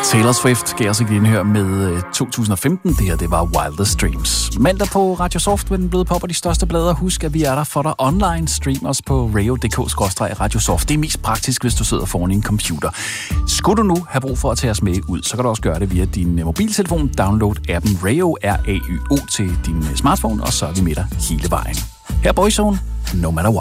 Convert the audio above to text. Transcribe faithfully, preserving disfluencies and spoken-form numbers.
Taylor Swift gav os igen her med to tusind og femten. Det her, det var Wildest Dreams. Mandag på Radio Soft med den bløde pop og de største blader. Husk, at vi er der for dig online. Stream os på radio punktum d k skråstreg radio soft. Det er mest praktisk, hvis du sidder foran en computer. Skulle du nu have brug for at tage os med ud, så kan du også gøre det via din mobiltelefon. Download appen Rayo, R A Y O, til din smartphone, og så er vi med dig hele vejen. Her er Boyzone, No Matter What.